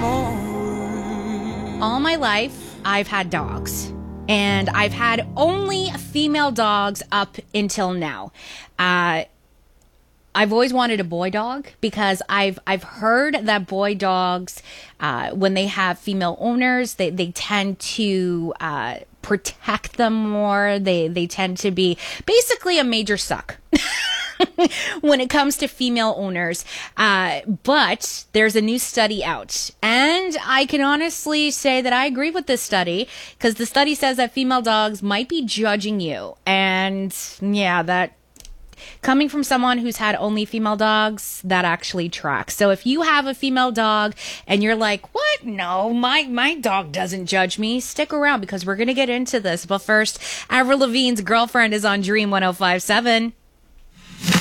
All my life, I've had dogs. And I've had only female dogs up until now. I've always wanted a boy dog because I've heard that boy dogs, when they have female owners, they tend to protect them more. They tend to be basically a major suck when it comes to female owners. But there's a new study out, and I can honestly say that I agree with this study, because the study says that female dogs might be judging you. And yeah, that coming from someone who's had only female dogs, that actually tracks. So if you have a female dog and you're like, what? No, my dog doesn't judge me, stick around because we're going to get into this. But first, Avril Lavigne's Girlfriend is on Dream 105.7.